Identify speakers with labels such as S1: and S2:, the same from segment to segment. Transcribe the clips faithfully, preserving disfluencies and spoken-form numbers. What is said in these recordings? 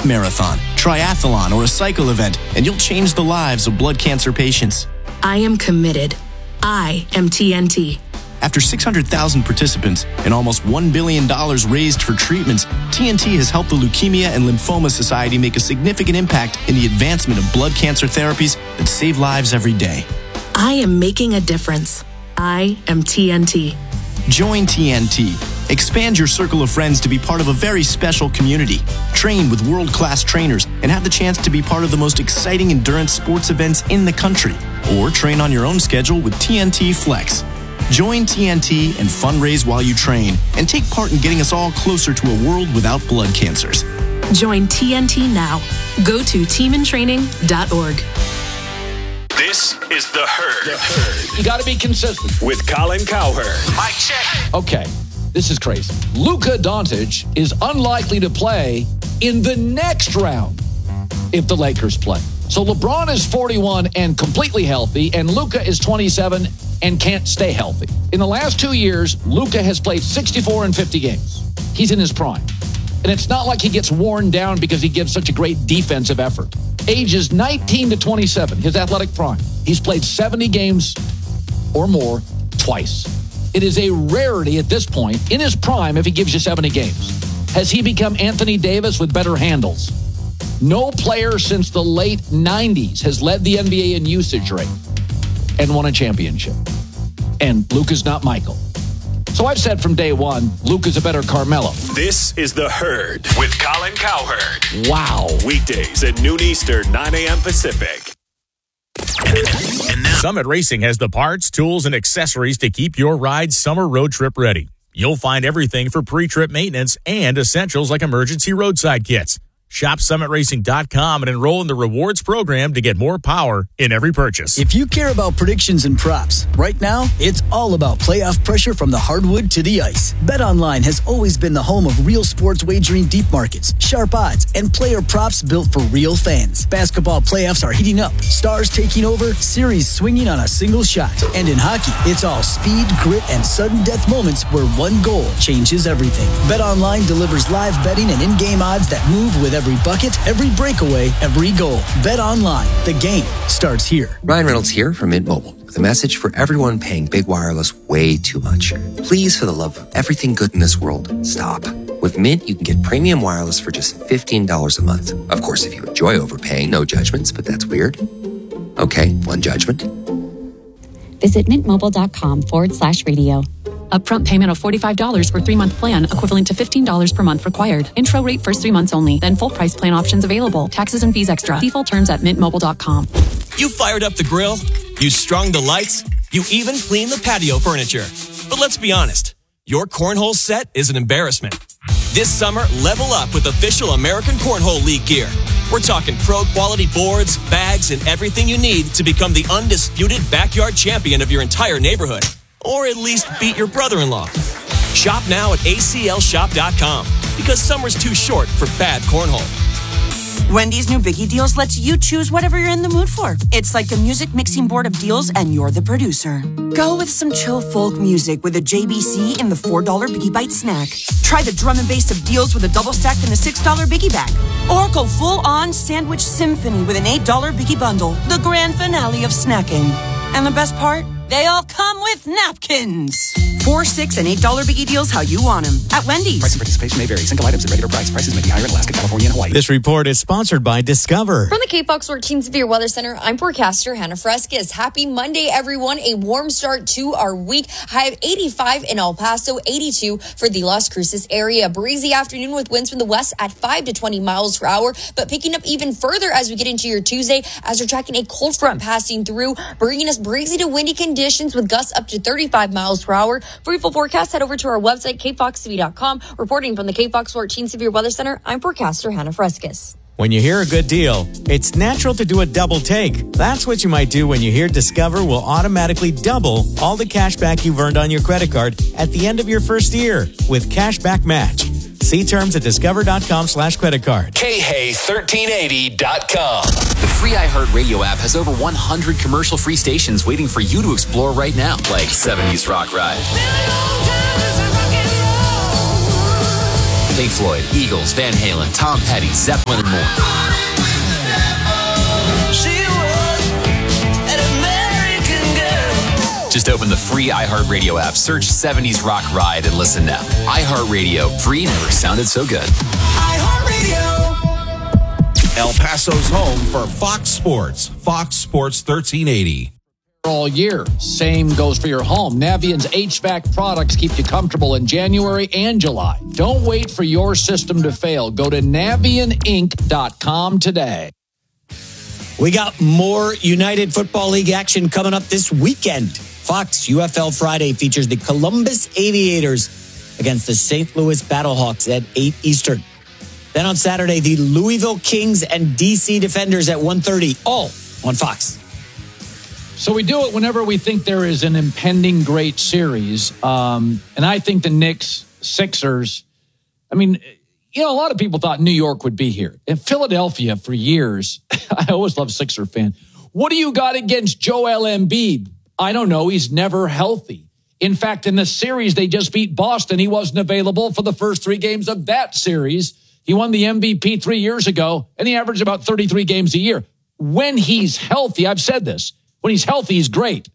S1: half marathon, triathlon, or a cycle event, and you'll change the lives of blood cancer patients.
S2: I am committed. I am T N T.
S1: After six hundred thousand participants and almost one billion dollars raised for treatments, T N T has helped the Leukemia and Lymphoma Society make a significant impact in the advancement of blood cancer therapies that save lives every day.
S2: I am making a difference. I am T N T.
S1: Join T N T. Expand your circle of friends to be part of a very special community. Train with world-class trainers and have the chance to be part of the most exciting endurance sports events in the country. Or train on your own schedule with T N T Flex. Join T N T and fundraise while you train and take part in getting us all closer to a world without blood cancers.
S2: Join T N T now. Go to team in training dot org.
S3: This is The Herd.
S4: The Herd. You got to be consistent.
S3: With Colin Cowherd.
S4: Mic check. Okay, this is crazy. Luka Doncic is unlikely to play in the next round if the Lakers play. So LeBron is forty-one and completely healthy, and Luka is twenty-seven and can't stay healthy. In the last two years, Luka has played sixty-four and fifty games. He's in his prime. And it's not like he gets worn down because he gives such a great defensive effort. Ages nineteen to twenty-seven, his athletic prime. He's played seventy games or more twice. It is a rarity at this point in his prime if he gives you seventy games. Has he become Anthony Davis with better handles? No player since the late nineties has led the N B A in usage rate and won a championship. And Luka's not Michael. So I've said from day one, Luka's a better Carmelo.
S3: This is The Herd with Colin Cowherd.
S4: Wow.
S3: Weekdays at noon Eastern, nine a.m. Pacific.
S5: And now, Summit Racing has the parts, tools, and accessories to keep your ride summer road trip ready. You'll find everything for pre-trip maintenance and essentials like emergency roadside kits. Shop summit racing dot com and enroll in the rewards program to get more power in every purchase.
S6: If you care about predictions and props, right now, it's all about playoff pressure from the hardwood to the ice. BetOnline has always been the home of real sports wagering deep markets, sharp odds, and player props built for real fans. Basketball playoffs are heating up, stars taking over, series swinging on a single shot. And in hockey, it's all speed, grit, and sudden death moments where one goal changes everything. BetOnline delivers live betting and in-game odds that move with every bucket, every breakaway, every goal. Bet online. The game starts here.
S7: Ryan Reynolds here from Mint Mobile with a message for everyone paying big wireless way too much. Please, for the love of everything good in this world, stop. With Mint, you can get premium wireless for just fifteen dollars a month. Of course, if you enjoy overpaying, no judgments, but that's weird. Okay, one judgment.
S8: Visit mintmobile.com forward slash radio.
S9: Upfront payment of forty-five dollars for three-month plan, equivalent to fifteen dollars per month required. Intro rate first three months only, then full price plan options available. Taxes and fees extra. See full terms at mint mobile dot com.
S10: You fired up the grill, you strung the lights, you even cleaned the patio furniture. But let's be honest, your cornhole set is an embarrassment. This summer, level up with official American Cornhole League gear. We're talking pro-quality boards, bags, and everything you need to become the undisputed backyard champion of your entire neighborhood. Or at least beat your brother-in-law. Shop now at A C L shop dot com because summer's too short for bad cornhole.
S11: Wendy's new Biggie Deals lets you choose whatever you're in the mood for. It's like a music mixing board of deals and you're the producer. Go with some chill folk music with a J B C in the four dollar Biggie Bite snack. Try the drum and bass of deals with a double stack in the six dollar Biggie bag. Or go full-on sandwich symphony with an eight dollar Biggie bundle. The grand finale of snacking. And the best part? They all come with napkins. Four, six, and eight dollar Biggie Deals how you want them at Wendy's.
S12: Price and participation may vary. Single items at regular price. Prices may be higher in Alaska, California, and Hawaii.
S13: This report is sponsored by Discover.
S14: From the K Fox fourteen Severe Weather Center, I'm forecaster Hannah Fresquez. Happy Monday, everyone. A warm start to our week. High of eighty-five in El Paso, eighty-two for the Las Cruces area. Breezy afternoon with winds from the west at five to twenty miles per hour, but picking up even further as we get into your Tuesday as we're tracking a cold front passing through, bringing us breezy to windy conditions with gusts up to thirty-five miles per hour. For your full forecast, head over to our website, K Fox T V dot com. Reporting from the K Fox fourteen Severe Weather Center, I'm forecaster Hannah Fresquez.
S13: When you hear a good deal, it's natural to do a double take. That's what you might do when you hear Discover will automatically double all the cash back you've earned on your credit card at the end of your first year with Cashback Match. See terms at discover.com slash credit card.
S3: K Hay thirteen eighty dot com.
S15: The free iHeartRadio app has over one hundred commercial-free stations waiting for you to explore right now, like seventies Rock Ride, Pink Floyd, Eagles, Van Halen, Tom Petty, Zeppelin, and more. Just open the free iHeartRadio app, search seventies Rock Ride, and listen now. iHeartRadio, free never sounded so good.
S16: iHeartRadio. El Paso's home for Fox Sports. Fox Sports thirteen eighty.
S4: All year. Same goes for your home. Navient's H V A C products keep you comfortable in January and July. Don't wait for your system to fail. Go to Navient Inc dot com today.
S17: We got more United Football League action coming up this weekend. Fox U F L Friday features the Columbus Aviators against the Saint Louis Battlehawks at eight Eastern. Then on Saturday, the Louisville Kings and D C Defenders at one thirty, all on Fox.
S4: So we do it whenever we think there is an impending great series. Um, and I think the Knicks, Sixers, I mean, you know, a lot of people thought New York would be here. In Philadelphia for years, I always love Sixer fan. What do you got against Joel Embiid? I don't know. He's never healthy. In fact, in the series, they just beat Boston. He wasn't available for the first three games of that series. He won the M V P three years ago, and he averaged about thirty-three games a year. When he's healthy, I've said this, when he's healthy, he's great.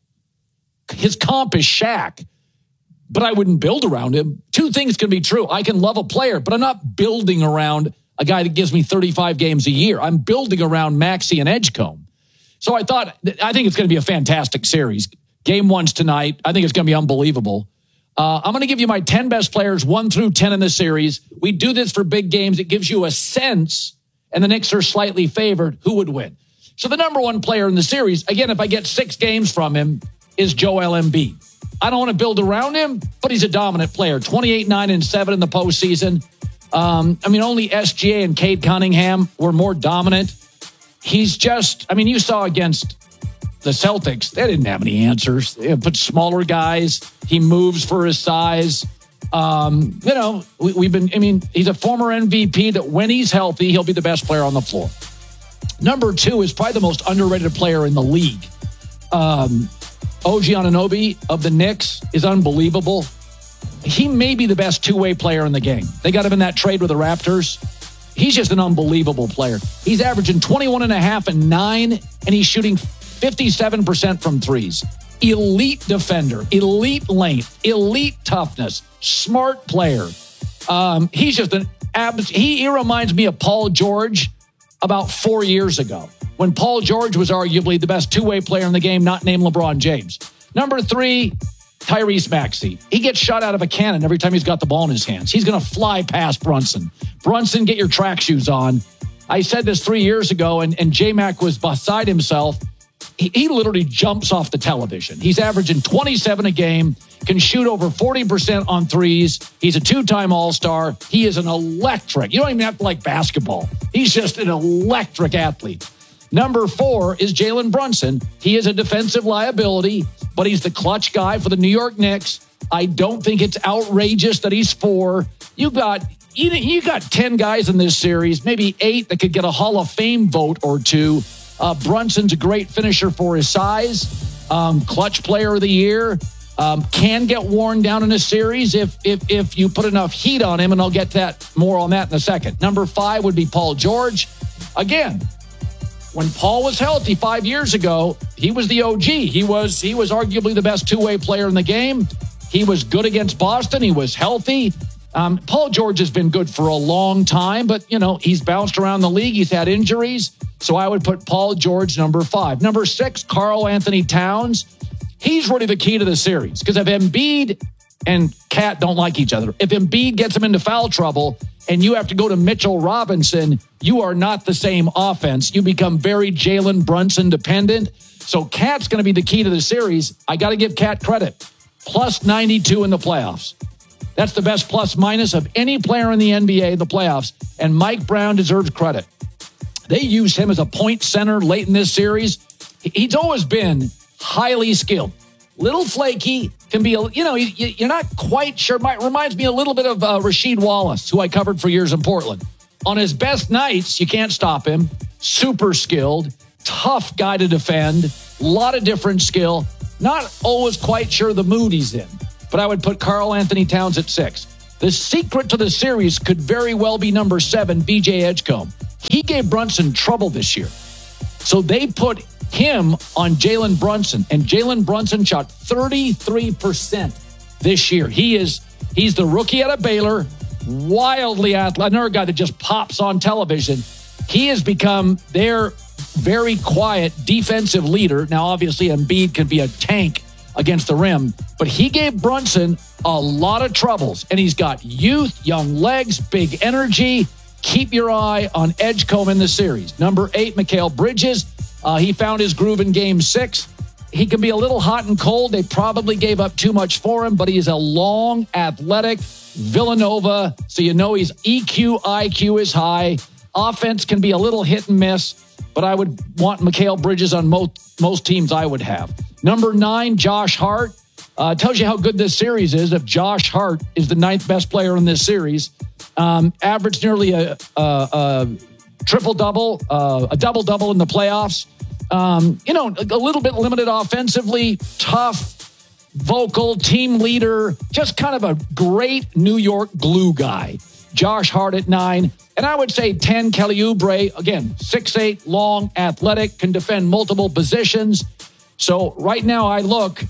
S4: His comp is Shaq, but I wouldn't build around him. Two things can be true. I can love a player, but I'm not building around a guy that gives me thirty-five games a year. I'm building around Maxey and Edgecombe. So I thought, I think it's going to be a fantastic series. Game one's tonight. I think it's going to be unbelievable. Uh, I'm going to give you my ten best players, one through ten in the series. We do this for big games. It gives you a sense, and the Knicks are slightly favored, who would win. So the number one player in the series, again, if I get six games from him, is Joel Embiid. I don't want to build around him, but he's a dominant player. twenty-eight, nine, and seven in the postseason. Um, I mean, only S G A and Cade Cunningham were more dominant. He's just, I mean, you saw against the Celtics, they didn't have any answers. They put smaller guys. He moves for his size. Um, you know, we, we've been, I mean, he's a former M V P that when he's healthy, he'll be the best player on the floor. Number two is probably the most underrated player in the league. Um, O G Anunoby of the Knicks is unbelievable. He may be the best two-way player in the game. They got him in that trade with the Raptors. He's just an unbelievable player. He's averaging twenty-one and a half and nine, and he's shooting fifty-seven percent from threes. Elite defender, elite length, elite toughness, smart player. Um, he's just an abs- he, he reminds me of Paul George about four years ago, when Paul George was arguably the best two-way player in the game, not named LeBron James. Number three, Tyrese Maxey. He gets shot out of a cannon every time he's got the ball in his hands. He's going to fly past Brunson. Brunson, get your track shoes on. I said this three years ago, and, and J-Mac was beside himself. He, he literally jumps off the television. He's averaging twenty-seven a game, can shoot over forty percent on threes. He's a two-time All-Star. He is an electric. You don't even have to like basketball. He's just an electric athlete. Number four is Jalen Brunson. He is a defensive liability, but he's the clutch guy for the New York Knicks. I don't think it's outrageous that he's four. You got you, you got ten guys in this series, maybe eight that could get a Hall of Fame vote or two. Uh, Brunson's a great finisher for his size. Um, clutch player of the year. Um, can get worn down in a series if if if you put enough heat on him, and I'll get that more on that in a second. Number five would be Paul George. Again, when Paul was healthy five years ago, he was the O G. He was he was arguably the best two-way player in the game. He was good against Boston. He was healthy. Um, Paul George has been good for a long time, but, you know, he's bounced around the league. He's had injuries. So I would put Paul George number five. Number six, Karl Anthony Towns. He's really the key to the series because if Embiid and Cat don't like each other, if Embiid gets him into foul trouble and you have to go to Mitchell Robinson, you are not the same offense. You become very Jalen Brunson dependent. So Cat's going to be the key to the series. I got to give Cat credit. Plus ninety-two in the playoffs. That's the best plus minus of any player in the N B A in the playoffs. And Mike Brown deserves credit. They used him as a point center late in this series. He's always been highly skilled. Little flaky, can be, a, you know, you're not quite sure. Reminds me a little bit of uh, Rasheed Wallace, who I covered for years in Portland. On his best nights, you can't stop him. Super skilled, tough guy to defend, a lot of different skill. Not always quite sure the mood he's in, but I would put Karl Anthony Towns at six. The secret to the series could very well be number seven, B J Edgecombe. He gave Brunson trouble this year. So they put him on Jalen Brunson, and Jalen Brunson shot thirty-three percent this year. He is, he's the rookie out of Baylor, wildly athletic, another guy that just pops on television. He has become their very quiet defensive leader. Now, obviously, Embiid can be a tank against the rim, but he gave Brunson a lot of troubles, and he's got youth, young legs, big energy. Keep your eye on Edgecombe in the series. Number eight, Mikal Bridges. Uh, he found his groove in game six. He can be a little hot and cold. They probably gave up too much for him, but he is a long, athletic Villanova, so you know his E Q, I Q is high. Offense can be a little hit and miss, but I would want Mikal Bridges on most, most teams I would have. Number nine, Josh Hart. Uh, tells you how good this series is if Josh Hart is the ninth best player in this series. Um, averaged nearly a, a, a triple-double, uh, a double-double in the playoffs. Um, you know, a little bit limited offensively, tough, vocal, team leader, just kind of a great New York glue guy. Josh Hart at nine. And I would say ten, Kelly Oubre, again, six eight, long, athletic, can defend multiple positions. So right now I look,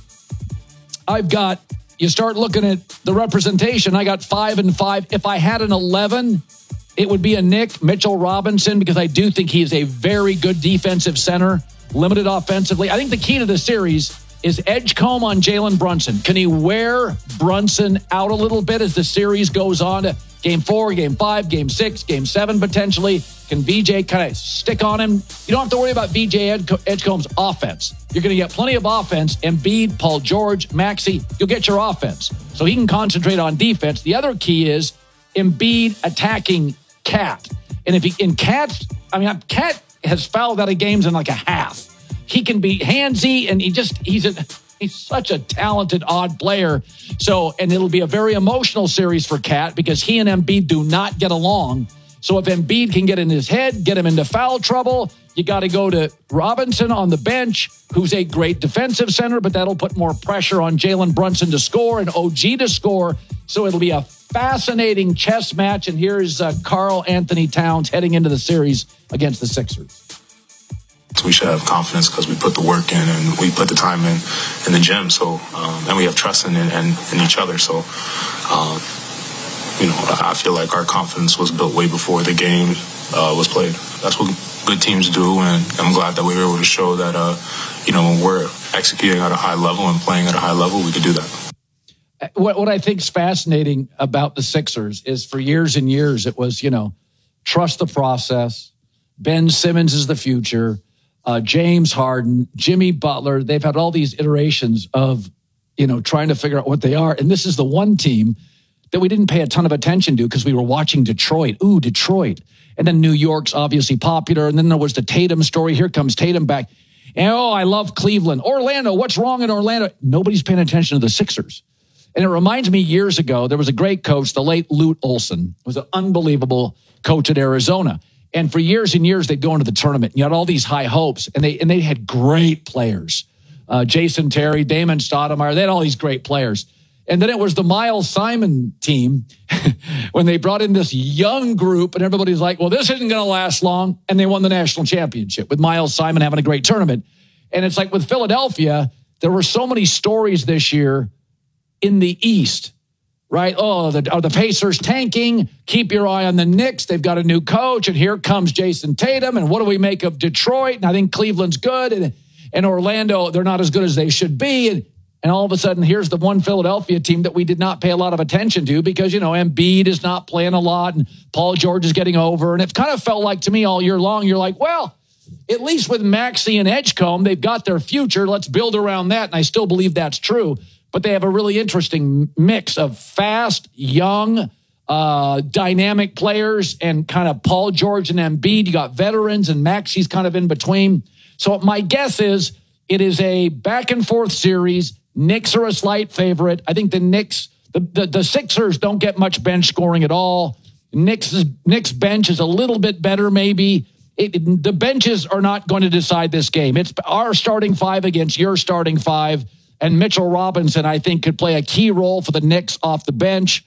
S4: I've got, you start looking at the representation, I got five and five. If I had an eleven, it would be a Nick Mitchell Robinson, because I do think he is a very good defensive center, limited offensively. I think the key to the series is Edgecombe on Jalen Brunson. Can he wear Brunson out a little bit as the series goes on to game four, game five, game six, game seven potentially? Can V J kind of stick on him? You don't have to worry about V J Edgecombe's offense. You're going to get plenty of offense. Embiid, Paul George, Maxey, you'll get your offense. So he can concentrate on defense. The other key is Embiid attacking Cat. And if he, in Cat, I mean, Cat has fouled out of games in like a half. He can be handsy, and he just, he's a, he's such a talented, odd player. So, and it'll be a very emotional series for Cat because he and Embiid do not get along. So if Embiid can get in his head, get him into foul trouble, you got to go to Robinson on the bench, who's a great defensive center, but that'll put more pressure on Jalen Brunson to score and O G to score. So it'll be a fascinating chess match. And here's uh, Karl Anthony Towns heading into the series against the Sixers.
S18: We should have confidence because we put the work in and we put the time in in the gym. So, um, and we have trust in, in, in each other. So, um, you know, I feel like our confidence was built way before the game uh, was played. That's what good teams do, and I'm glad that we were able to show that, uh, you know, when we're executing at a high level and playing at a high level, we could do that.
S4: What, what I think is fascinating about the Sixers is for years and years, it was, you know, trust the process. Ben Simmons is the future. Uh, James Harden, Jimmy Butler. They've had all these iterations of, you know, trying to figure out what they are. And this is the one team that we didn't pay a ton of attention to because we were watching Detroit. Ooh, Detroit. And then New York's obviously popular. And then there was the Tatum story. Here comes Tatum back. And, oh, I love Cleveland. Orlando, what's wrong in Orlando? Nobody's paying attention to the Sixers. And it reminds me years ago, there was a great coach, the late Lute Olson, was an unbelievable coach at Arizona. And for years and years, they'd go into the tournament. And you had all these high hopes, and they and they had great players. Uh, Jason Terry, Damon Stoudemire, they had all these great players. And then it was the Miles Simon team when they brought in this young group, and everybody's like, well, this isn't going to last long. And they won the national championship with Miles Simon having a great tournament. And it's like with Philadelphia, there were so many stories this year in the East. Right? Oh, the, are the Pacers tanking? Keep your eye on the Knicks. They've got a new coach, and here comes Jason Tatum. And what do we make of Detroit? And I think Cleveland's good. And, and Orlando, they're not as good as they should be. And, and all of a sudden, here's the one Philadelphia team that we did not pay a lot of attention to because, you know, Embiid is not playing a lot, and Paul George is getting over. And it kind of felt like to me all year long, you're like, well, at least with Maxey and Edgecombe, they've got their future. Let's build around that. And I still believe that's true. But they have a really interesting mix of fast, young, uh, dynamic players and kind of Paul George and Embiid. You got veterans and Maxey's kind of in between. So my guess is it is a back and forth series. Knicks are a slight favorite. I think the Knicks, the, the, the Sixers don't get much bench scoring at all. Knicks, Knicks bench is a little bit better maybe. It, it, the benches are not going to decide this game. It's our starting five against your starting five. And Mitchell Robinson, I think, could play a key role for the Knicks off the bench.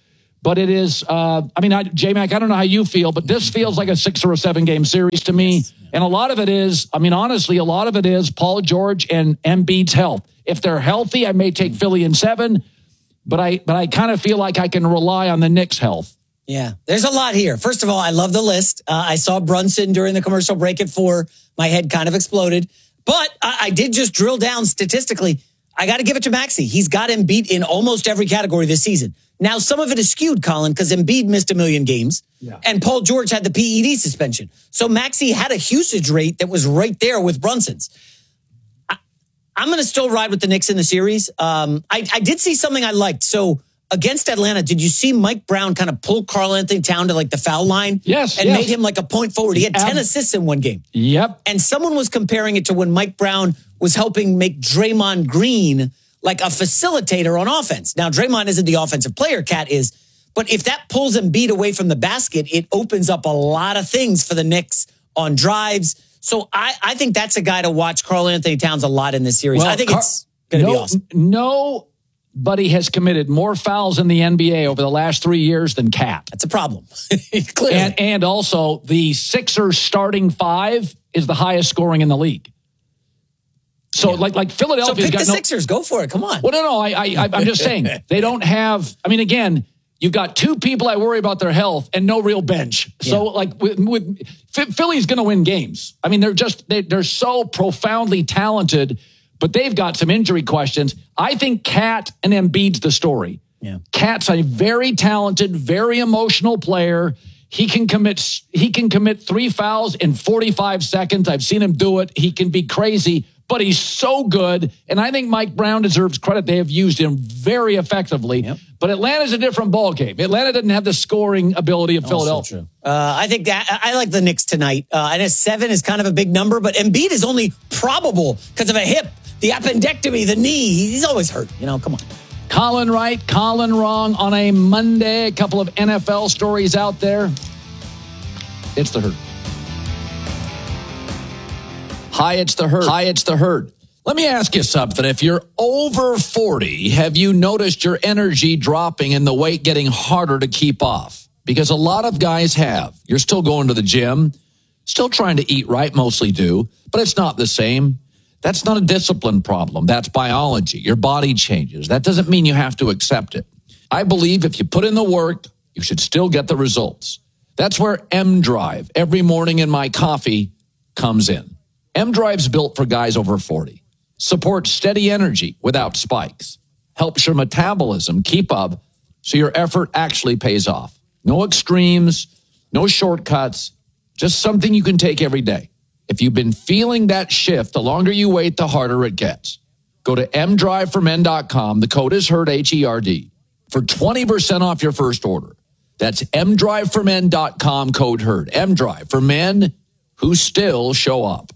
S4: But it is, uh, I mean, I, J-Mac, I don't know how you feel, but this feels like a six or a seven game series to me. And a lot of it is, I mean, honestly, a lot of it is Paul George and Embiid's health. If they're healthy, I may take Philly in seven, but I, but I kind of feel like I can rely on the Knicks' health.
S17: Yeah, there's a lot here. First of all, I love the list. Uh, I saw Brunson during the commercial break at four. My head kind of exploded. But I, I did just drill down statistically. I got to give it to Maxey. He's got Embiid in almost every category this season. Now, some of it is skewed, Colin, because Embiid missed a million games, yeah. and Paul George had the P E D suspension. So Maxey had a usage rate that was right there with Brunson's. I, I'm going to still ride with the Knicks in the series. Um, I, I did see something I liked. So against Atlanta, did you see Mike Brown kind of pull Karl Anthony Towns to like the foul line?
S4: Yes,
S17: and
S4: yes.
S17: made him like a point forward. He had ten Ab- assists in one game.
S4: Yep.
S17: And someone was comparing it to when Mike Brown was helping make Draymond Green like a facilitator on offense. Now, Draymond isn't the offensive player, Cat is. But if that pulls Embiid away from the basket, it opens up a lot of things for the Knicks on drives. So I, I think that's a guy to watch, Karl Anthony Towns, a lot in this series. Well, I think Car- it's going to
S4: no,
S17: be awesome.
S4: Nobody has committed more fouls in the N B A over the last three years than Cat.
S17: That's a problem. Clearly.
S4: And, and also, the Sixers starting five is the highest scoring in the league. So, yeah. like, like Philadelphia.
S17: So pick
S4: got
S17: the
S4: no,
S17: Sixers. Go for it. Come on.
S4: Well, no, no. I, I, I'm just saying they don't have. I mean, again, you've got two people I worry about their health and no real bench. So, yeah. like, with, with Philly's going to win games. I mean, they're just they, they're so profoundly talented, but they've got some injury questions. I think Cat and Embiid's the story.
S17: Yeah,
S4: Cat's a very talented, very emotional player. He can commit. He can commit three fouls in forty-five seconds. I've seen him do it. He can be crazy. But he's so good, and I think Mike Brown deserves credit. They have used him very effectively. Yep. But Atlanta's a different ballgame. Atlanta doesn't have the scoring ability of Philadelphia.
S17: True. Uh, I think that I like the Knicks tonight. Uh, and a seven is kind of a big number, but Embiid is only probable because of a hip, the appendectomy, the knee. He's always hurt. You know, come on.
S4: Colin right, Colin wrong on a Monday. A couple of N F L stories out there. It's the herd. Hi, it's the herd. Hi, it's the herd. Let me ask you something. If you're over forty, have you noticed your energy dropping and the weight getting harder to keep off? Because a lot of guys have. You're still going to the gym, still trying to eat right, mostly do, but it's not the same. That's not a discipline problem. That's biology. Your body changes. That doesn't mean you have to accept it. I believe if you put in the work, you should still get the results. That's where M-Drive, every morning in my coffee, comes in. M-Drive's built for guys over forty. Supports steady energy without spikes. Helps your metabolism keep up so your effort actually pays off. No extremes, no shortcuts, just something you can take every day. If you've been feeling that shift, the longer you wait, the harder it gets. Go to m drive for men dot com. The code is HERD, H E R D, for twenty percent off your first order. That's m drive for men dot com, code HERD. M-Drive for men who still show up.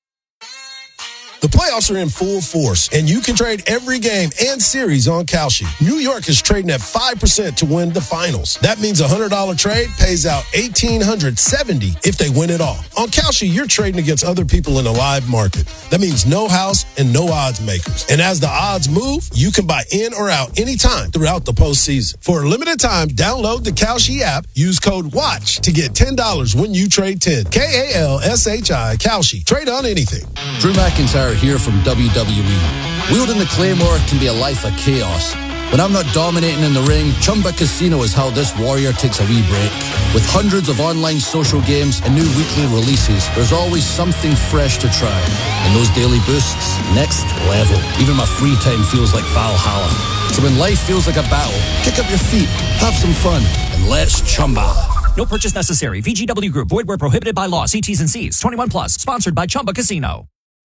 S19: The playoffs are in full force, and you can trade every game and series on Kalshi. New York is trading at five percent to win the finals. That means a one hundred dollars trade pays out one thousand eight hundred seventy dollars if they win it all. On Kalshi, you're trading against other people in a live market. That means no house and no odds makers. And as the odds move, you can buy in or out anytime throughout the postseason. For a limited time, download the Kalshi app, use code WATCH to get ten dollars when you trade ten. K A L S H I, Kalshi. Trade on anything.
S20: Drew McIntyre here from W W E. Wielding the Claymore can be a life of chaos. When I'm not dominating in the ring, Chumba Casino is how this warrior takes a wee break. With hundreds of online social games and new weekly releases, there's always something fresh to try. And those daily boosts, next level. Even my free time feels like Valhalla. So when life feels like a battle, kick up your feet, have some fun, and let's Chumba.
S21: No purchase necessary. V G W Group. Void where prohibited by law. See T's and C's. twenty-one plus. Sponsored by Chumba Casino.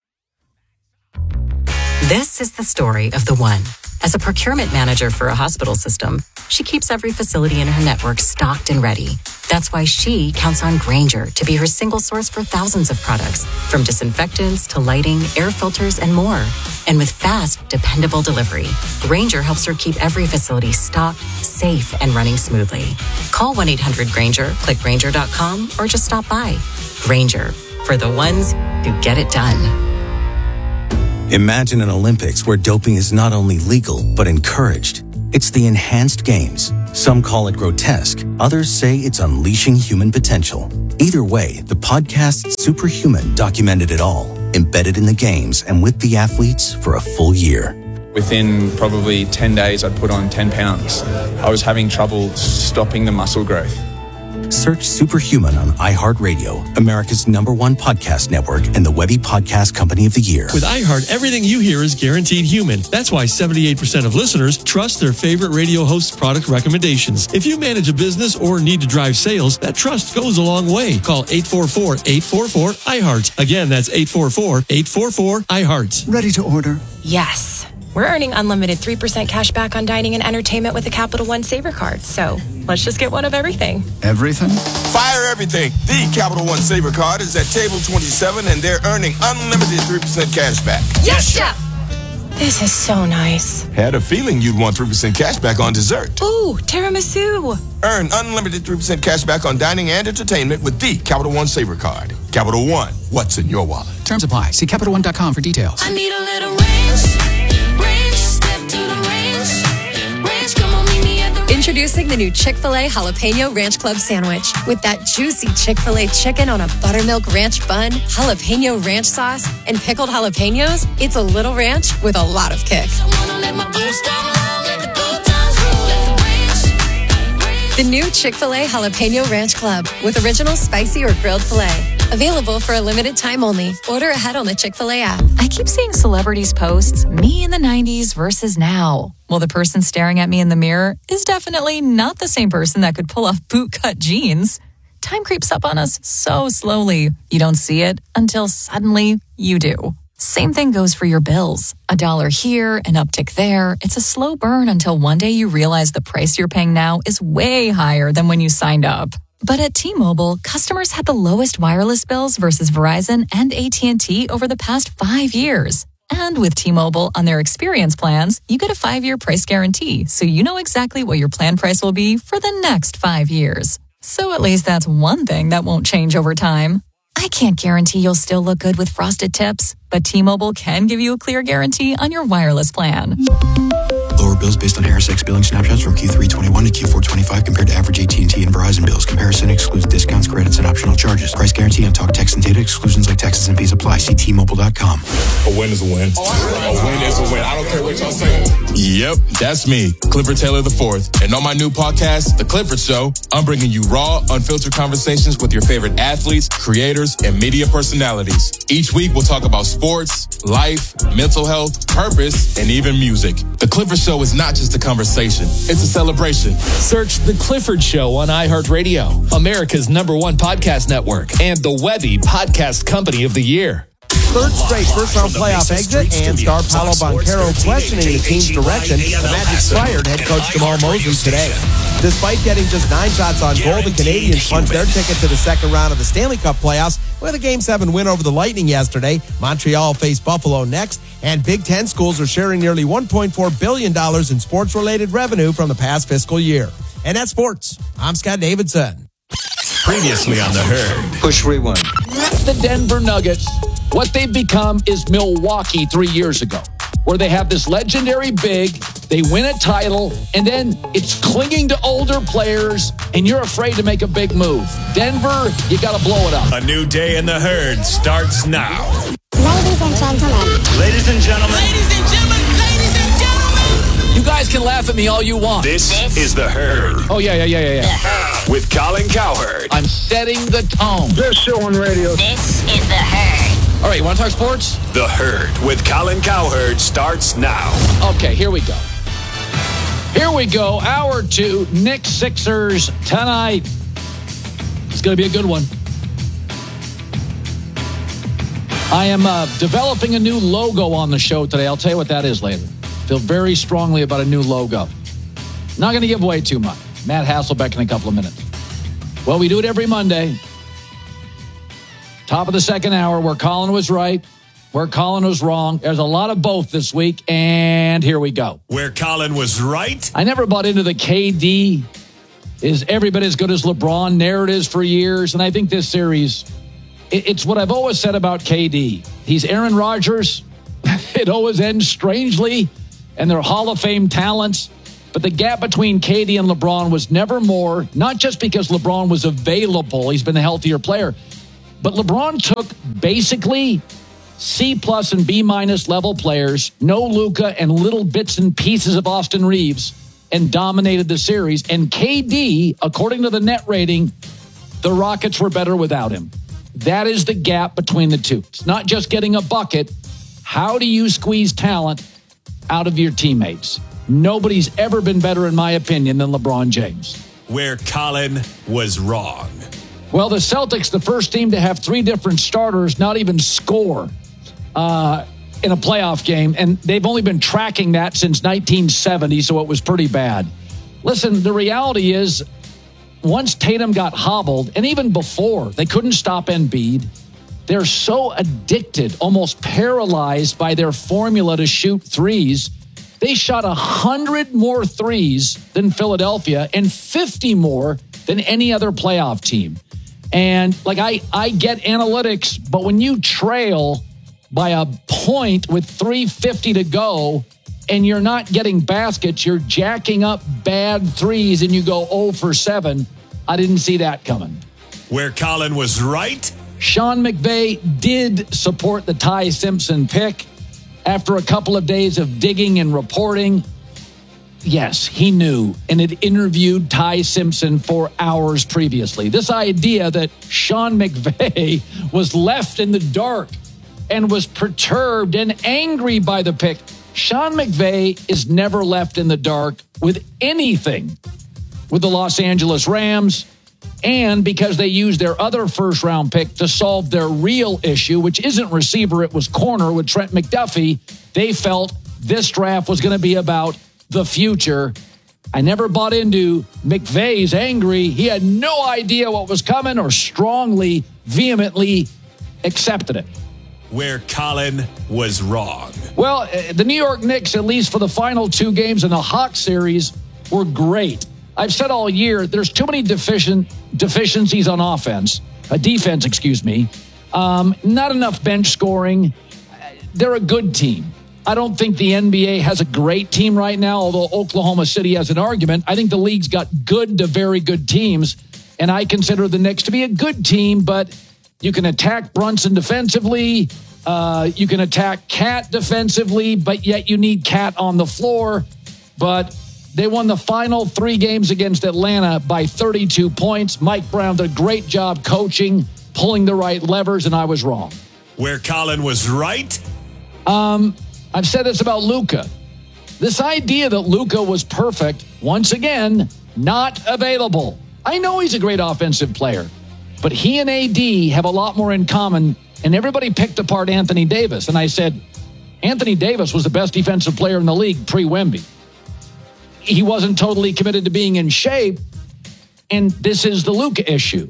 S22: This is the story of the one. As a procurement manager for a hospital system, she keeps every facility in her network stocked and ready. That's why she counts on Grainger to be her single source for thousands of products, from disinfectants to lighting, air filters, and more. And with fast, dependable delivery, Grainger helps her keep every facility stocked, safe, and running smoothly. Call one eight hundred Grainger, click Grainger dot com, or just stop by. Grainger, for the ones who get it done.
S23: Imagine an Olympics where doping is not only legal, but encouraged.
S1: It's the enhanced games. Some call it grotesque. Others say it's unleashing human potential. Either way, the podcast Superhuman documented it all, embedded in the games and with the athletes for a full year.
S2: Within probably ten days, I'd put on ten pounds. I was having trouble stopping the muscle growth.
S1: Search Superhuman on iHeartRadio, America's number one podcast network and the Webby Podcast Company of the Year.
S23: With iHeart, everything you hear is guaranteed human. That's why seventy-eight percent of listeners trust their favorite radio host's product recommendations. If you manage a business or need to drive sales, that trust goes a long way. Call eight four four, eight four four, iHeart. Again, that's eight four four, eight four four, iHeart.
S24: Ready to order?
S25: Yes. We're earning unlimited three percent cash back on dining and entertainment with a Capital One Saver card. So let's just get one of everything.
S24: Everything?
S26: Fire everything. The Capital One Saver card is at table twenty-seven and they're earning unlimited three percent cash back.
S25: Yes, Chef! This is so nice.
S26: Had a feeling you'd want three percent cash back on dessert.
S25: Ooh, tiramisu.
S26: Earn unlimited three percent cash back on dining and entertainment with the Capital One Saver card. Capital One, what's in your wallet?
S12: Terms apply. See Capital One dot com for details.
S27: I need a little range. Introducing the new Chick-fil-A Jalapeno Ranch Club Sandwich. With that juicy Chick-fil-A chicken on a buttermilk ranch bun, jalapeno ranch sauce, and pickled jalapenos, it's a little ranch with a lot of kick. The new Chick-fil-A Jalapeno Ranch Club with original spicy or grilled filet. Available for a limited time only. Order ahead on the Chick-fil-A app.
S9: I keep seeing celebrities post me in the nineties versus now. Well, the person staring at me in the mirror is definitely not the same person that could pull off bootcut jeans. Time creeps up on us so slowly. You don't see it until suddenly you do. Same thing goes for your bills. A dollar here, an uptick there. It's a slow burn until one day you realize the price you're paying now is way higher than when you signed up. But at T-Mobile, customers had the lowest wireless bills versus Verizon and A T and T over the past five years. And with T-Mobile on their experience plans, you get a five-year price guarantee, so you know exactly what your plan price will be for the next five years. So at least that's one thing that won't change over time. I can't guarantee you'll still look good with frosted tips, but T-Mobile can give you a clear guarantee on your wireless plan.
S12: Lower bills based on Harris X billing snapshots from Q three twenty-one to Q four twenty-five compared to average A T and T and Verizon bills. Comparison excludes discounts, credits, and optional charges. Price guarantee on talk, text, and data exclusions like taxes and fees apply. See T Mobile dot com.
S26: A win is a win. A win is a win. I don't care what y'all saying. Yep, that's me, Clifford Taylor the Fourth. And on my new podcast, The Clifford Show, I'm bringing you raw, unfiltered conversations with your favorite athletes, creators, and media personalities. Each week, we'll talk about sports, life, mental health, purpose, and even music. The Clifford Show is not just a conversation, it's a celebration.
S28: Search The Clifford Show on iHeartRadio, America's number one podcast network, and the Webby Podcast Company of the Year.
S29: Third straight first-round playoff exit, and star Paolo Banchero questioning the team's direction. The Magic fired head coach Jamal Mosley today. Despite getting just nine shots on goal, the Canadians punched their ticket to the second round of the Stanley Cup playoffs with a Game seven win over the Lightning yesterday. Montreal faced Buffalo next, and Big Ten schools are sharing nearly one point four billion dollars in sports-related revenue from the past fiscal year. And that's sports. I'm Scott Davidson.
S3: Previously on The Herd.
S4: Push rewind. The Denver Nuggets, what they've become is Milwaukee three years ago, where they have this legendary big, they win a title, and then it's clinging to older players, and you're afraid to make a big move. Denver, you got to blow it up.
S3: A new day in The Herd starts now.
S30: Ladies and gentlemen.
S3: Ladies and gentlemen.
S30: Ladies and gentlemen. Ladies and gentlemen.
S4: You guys can laugh at me all you want.
S3: This, this is The Herd.
S4: Oh, yeah, yeah, yeah, yeah, yeah.
S3: With Colin Cowherd.
S4: I'm setting the tone.
S30: This show on radio. This is The Herd.
S4: All right, you want to talk sports?
S3: The Herd with Colin Cowherd starts now.
S4: Okay, here we go. Here we go. Hour two, Knicks Sixers tonight. It's going to be a good one. I am uh, developing a new logo on the show today. I'll tell you what that is later. Feel very strongly about a new logo. Not going to give away too much. Matt Hasselbeck in a couple of minutes. Well, we do it every Monday. Top of the second hour, where Colin was right, where Colin was wrong. There's a lot of both this week, and here we go.
S3: Where Colin was right?
S4: I never bought into the K D is every bit as good as LeBron narratives for years, and I think this series, it's what I've always said about K D. He's Aaron Rodgers. It always ends strangely, and they're Hall of Fame talents. But the gap between K D and LeBron was never more, not just because LeBron was available, he's been a healthier player, but LeBron took basically C plus and B minus level players, no Luka, and little bits and pieces of Austin Reeves, and dominated the series. And K D, according to the net rating, the Rockets were better without him. That is the gap between the two. It's not just getting a bucket. How do you squeeze talent out of your teammates? Nobody's ever been better, in my opinion, than LeBron James.
S3: Where Colin was wrong.
S4: Well, the Celtics, the first team to have three different starters not even score uh, in a playoff game, and they've only been tracking that since nineteen seventy, so it was pretty bad. Listen, the reality is, once Tatum got hobbled, and even before, they couldn't stop Embiid. They're so addicted, almost paralyzed by their formula to shoot threes. They shot one hundred more threes than Philadelphia and fifty more than any other playoff team. And, like, I, I get analytics, but when you trail by a point with three fifty to go and you're not getting baskets, you're jacking up bad threes and you go zero for seven, I didn't see that coming.
S3: Where Colin was right.
S4: Sean McVay did support the Ty Simpson pick. After a couple of days of digging and reporting, yes, he knew and had interviewed Ty Simpson for hours previously. This idea that Sean McVay was left in the dark and was perturbed and angry by the pick. Sean McVay is never left in the dark with anything with the Los Angeles Rams, and because they used their other first-round pick to solve their real issue, which isn't receiver, it was corner with Trent McDuffie, they felt this draft was going to be about the future. I never bought into McVay's angry. He had no idea what was coming or strongly, vehemently accepted it.
S3: Where Colin was wrong.
S4: Well, the New York Knicks, at least for the final two games in the Hawks series, were great. I've said all year, there's too many deficient deficiencies on offense, uh, defense, excuse me. Um, not enough bench scoring. They're a good team. I don't think the N B A has a great team right now, although Oklahoma City has an argument. I think the league's got good to very good teams, and I consider the Knicks to be a good team, but you can attack Brunson defensively. Uh, you can attack Cat defensively, but yet you need Cat on the floor. But they won the final three games against Atlanta by thirty-two points. Mike Brown did a great job coaching, pulling the right levers, and I was wrong.
S3: Where Colin was right?
S4: Um, I've said this about Luka. This idea that Luka was perfect, once again, not available. I know he's a great offensive player, but he and A D have a lot more in common, and everybody picked apart Anthony Davis. And I said, Anthony Davis was the best defensive player in the league pre-Wemby. He wasn't totally committed to being in shape, and this is the Luka issue.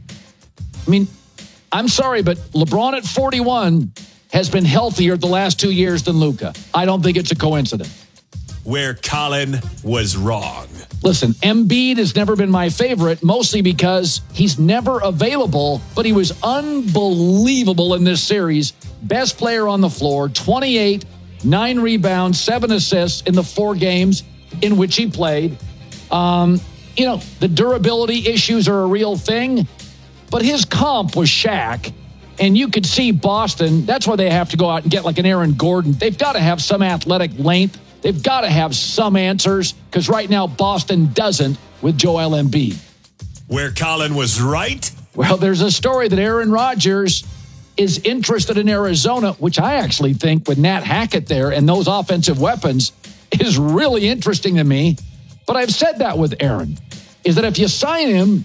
S4: I mean, I'm sorry, but LeBron at forty-one has been healthier the last two years than Luka. I don't think it's a coincidence.
S3: Where Colin was wrong.
S4: Listen, Embiid has never been my favorite, mostly because he's never available, but he was unbelievable in this series. Best player on the floor, twenty-eight, nine rebounds, seven assists in the four games in which he played. Um, you know, the durability issues are a real thing, but his comp was Shaq, and you could see Boston. That's why they have to go out and get like an Aaron Gordon. They've got to have some athletic length. They've got to have some answers, because right now Boston doesn't with Joel Embiid.
S3: Where Colin was right?
S4: Well, there's a story that Aaron Rodgers is interested in Arizona, which I actually think with Nat Hackett there and those offensive weapons is really interesting to me. But I've said that with Aaron, is that if you sign him,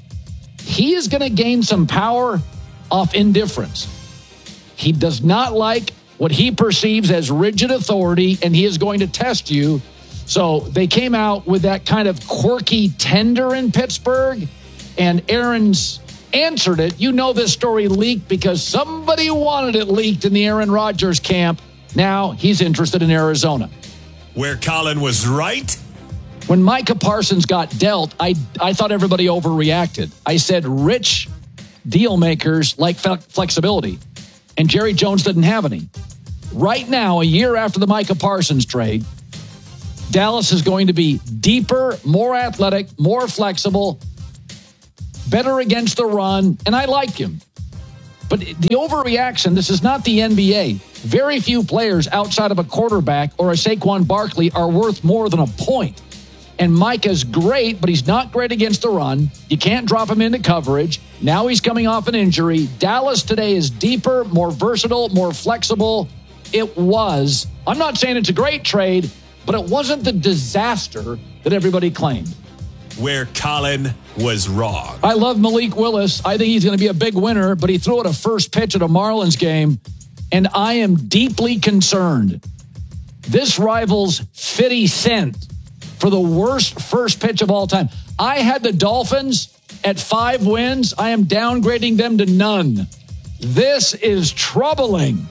S4: he is going to gain some power off indifference. He does not like what he perceives as rigid authority, and he is going to test you. So they came out with that kind of quirky tender in Pittsburgh, and Aaron's answered it. You know this story leaked because somebody wanted it leaked in the Aaron Rodgers camp. Now he's interested in Arizona.
S3: Where Colin was right?
S4: When Micah Parsons got dealt, I, I thought everybody overreacted. I said rich deal makers like flexibility, and Jerry Jones didn't have any. Right now, a year after the Micah Parsons trade, Dallas is going to be deeper, more athletic, more flexible, better against the run, and I like him. But the overreaction, this is not the N B A. Very few players outside of a quarterback or a Saquon Barkley are worth more than a point. And Micah's great, but he's not great against the run. You can't drop him into coverage. Now he's coming off an injury. Dallas today is deeper, more versatile, more flexible. It was. I'm not saying it's a great trade, but it wasn't the disaster that everybody claimed.
S3: Where Colin was wrong.
S4: I love Malik Willis. I think he's going to be a big winner, but he threw it a first pitch at a Marlins game, and I am deeply concerned. This rivals fifty Cent for the worst first pitch of all time. I had the Dolphins at five wins. I am downgrading them to none. This is troubling.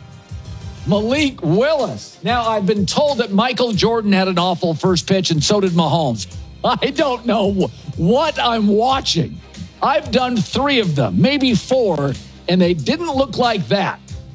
S4: Malik Willis. Now, I've been told that Michael Jordan had an awful first pitch, and so did Mahomes. I don't know what I'm watching. I've done three of them, maybe four, and they didn't look like that.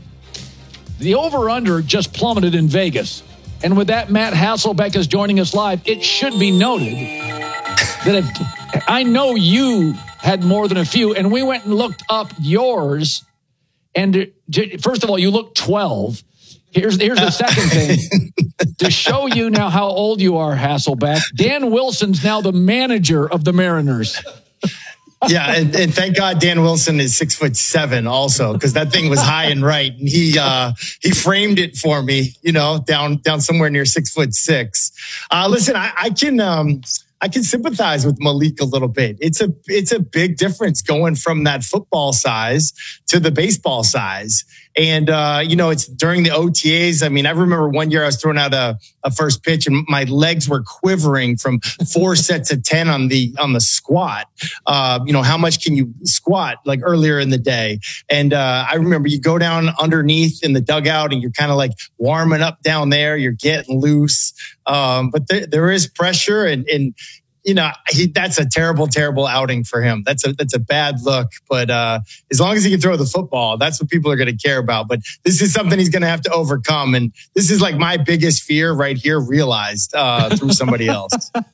S4: The over-under just plummeted in Vegas. And with that, Matt Hasselbeck is joining us live. It should be noted that if, I know you had more than a few, and we went and looked up yours. And first of all, you look twelve. Here's, here's the second thing. To show you now how old you are, Hasselbeck, Dan Wilson's now the manager of the Mariners.
S5: Yeah, and, and thank God Dan Wilson is six foot seven also, because that thing was high and right. And he uh, he framed it for me, you know, down down somewhere near six foot six. Uh, listen, I, I can um, I can sympathize with Malik a little bit. It's a it's a big difference going from that football size to the baseball size. And, uh, you know, it's during the O T As. I mean, I remember one year I was throwing out a, a first pitch and my legs were quivering from four sets of ten on the, on the squat. Uh, you know, how much can you squat like earlier in the day? And, uh, I remember you go down underneath in the dugout and you're kind of like warming up down there. You're getting loose. Um, but there, there is pressure and, and, you know, he, that's a terrible, terrible outing for him. That's a that's a bad look. But uh, as long as he can throw the football, that's what people are going to care about. But this is something he's going to have to overcome. And this is like my biggest fear right here, realized uh, through somebody else.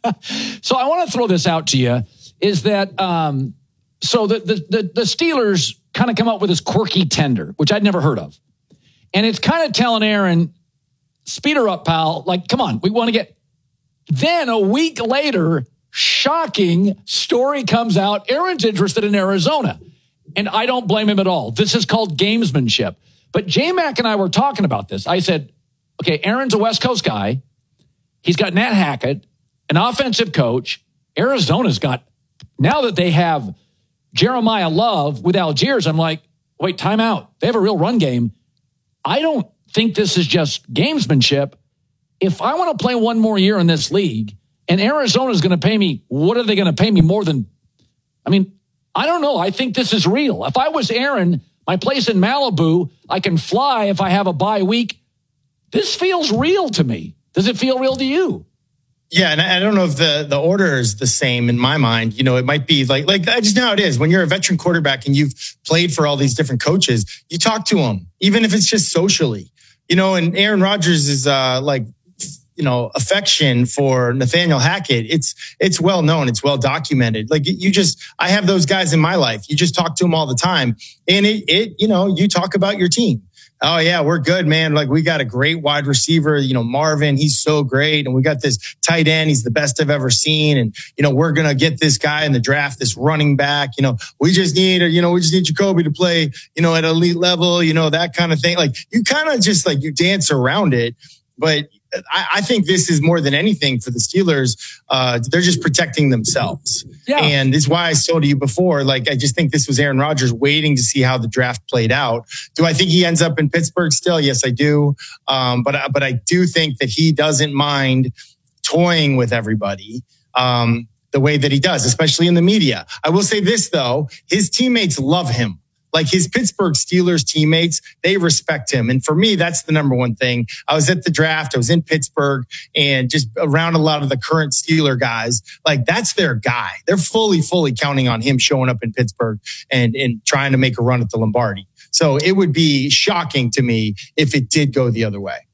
S4: So I want to throw this out to you, is that um, so the, the, the, the Steelers kind of come up with this quirky tender, which I'd never heard of. And it's kind of telling Aaron, speed her up, pal. Like, come on, we want to get. Then a week later, shocking story comes out. Aaron's interested in Arizona. And I don't blame him at all. This is called gamesmanship. But J-Mac and I were talking about this. I said, okay, Aaron's a West Coast guy. He's got Nat Hackett, an offensive coach. Arizona's got, now that they have Jeremiah Love with Algiers, I'm like, wait, time out. They have a real run game. I don't think this is just gamesmanship. If I want to play one more year in this league, and Arizona is going to pay me, what are they going to pay me more than? I mean, I don't know. I think this is real. If I was Aaron, my place in Malibu, I can fly if I have a bye week. This feels real to me. Does it feel real to you?
S5: Yeah, and I don't know if the, the order is the same in my mind. You know, it might be like, like I just know how it is. When you're a veteran quarterback and you've played for all these different coaches, you talk to them, even if it's just socially. You know, and Aaron Rodgers is uh, like, you know, affection for Nathaniel Hackett. It's, it's well known. It's well documented. Like you just, I have those guys in my life. You just talk to them all the time. And it, it, you know, you talk about your team. Oh yeah, we're good, man. Like we got a great wide receiver, you know, Marvin, he's so great. And we got this tight end. He's the best I've ever seen. And, you know, we're going to get this guy in the draft, this running back, you know, we just need, you know, we just need Jacoby to play, you know, at elite level, you know, that kind of thing. Like you kind of just like, you dance around it, but I, I think this is more than anything for the Steelers. Uh, they're just protecting themselves. Yeah. And this is why I told you before, like, I just think this was Aaron Rodgers waiting to see how the draft played out. Do I think he ends up in Pittsburgh still? Yes, I do. Um, but, but I do think that he doesn't mind toying with everybody. Um, the way that he does, especially in the media. I will say this though, his teammates love him. Like his Pittsburgh Steelers teammates, they respect him. And for me, that's the number one thing. I was at the draft. I was in Pittsburgh and just around a lot of the current Steeler guys. Like that's their guy. They're fully, fully counting on him showing up in Pittsburgh and, and trying to make a run at the Lombardi. So it would be shocking to me if it did go the other way.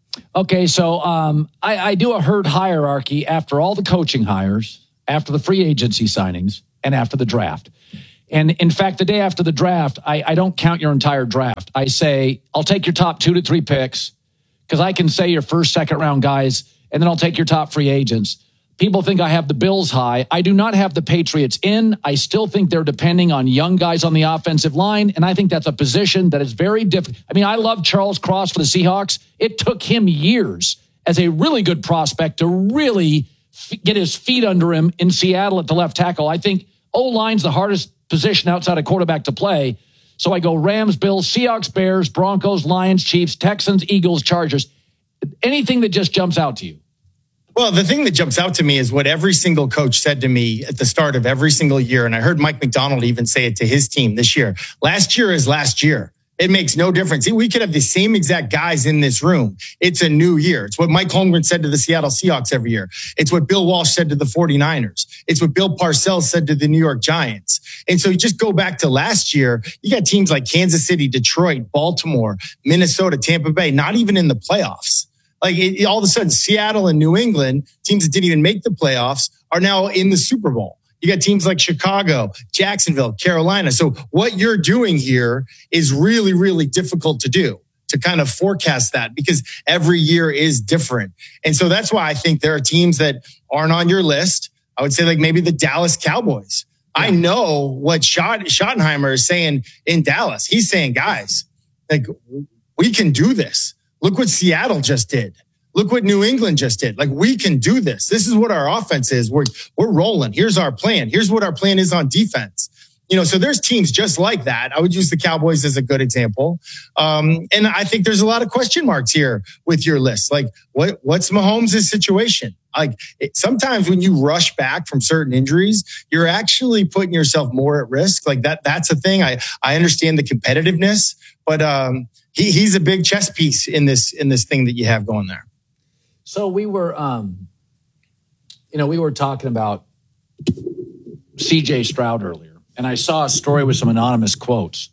S4: Okay, so um, I, I do a herd hierarchy after all the coaching hires, after the free agency signings, and after the draft. And in fact, the day after the draft, I, I don't count your entire draft. I say, I'll take your top two to three picks because I can say your first, second round guys, and then I'll take your top free agents. People think I have the Bills high. I do not have the Patriots in. I still think they're depending on young guys on the offensive line, and I think that's a position that is very different. I mean, I love Charles Cross for the Seahawks. It took him years as a really good prospect to really f- get his feet under him in Seattle at the left tackle. I think O-line's the hardest position outside of quarterback to play. So I go Rams, Bills, Seahawks, Bears, Broncos, Lions, Chiefs, Texans, Eagles, Chargers. Anything that just jumps out to you?
S5: Well, the thing that jumps out to me is what every single coach said to me at the start of every single year. And I heard Mike McDonald even say it to his team this year. Last year is last year. It makes no difference. We could have the same exact guys in this room. It's a new year. It's what Mike Holmgren said to the Seattle Seahawks every year. It's what Bill Walsh said to the 49ers. It's what Bill Parcells said to the New York Giants. And so you just go back to last year, you got teams like Kansas City, Detroit, Baltimore, Minnesota, Tampa Bay, not even in the playoffs. Like it, all of a sudden, Seattle and New England, teams that didn't even make the playoffs, are now in the Super Bowl. You got teams like Chicago, Jacksonville, Carolina. So what you're doing here is really, really difficult to do, to kind of forecast that, because every year is different. And so that's why I think there are teams that aren't on your list. I would say like maybe the Dallas Cowboys. Yeah. I know what Schott- Schottenheimer is saying in Dallas. He's saying, guys, like we can do this. Look what Seattle just did. Look what New England just did. Like, we can do this. This is what our offense is. We're, we're rolling. Here's our plan. Here's what our plan is on defense. You know, so there's teams just like that. I would use the Cowboys as a good example. Um, and I think there's a lot of question marks here with your list. Like, what, what's Mahomes' situation? Like, it, sometimes when you rush back from certain injuries, you're actually putting yourself more at risk. Like that, that's a thing. I, I understand the competitiveness, but, um, He, he's a big chess piece in this in this thing that you have going there.
S4: So we were, um, you know, we were talking about C J Stroud earlier, and I saw a story with some anonymous quotes,